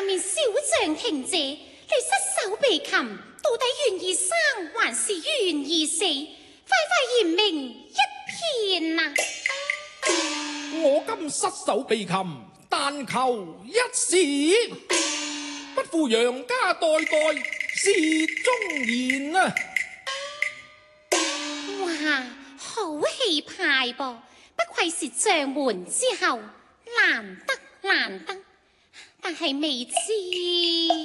面小將停者，你失手被擒，到底願意生還是願意死？快快言明一片啊！ 我今失手被擒，但求一時，不負楊家代代是忠言啊！ 哇，好氣派噃！不愧是將門之後，難得，但係未知。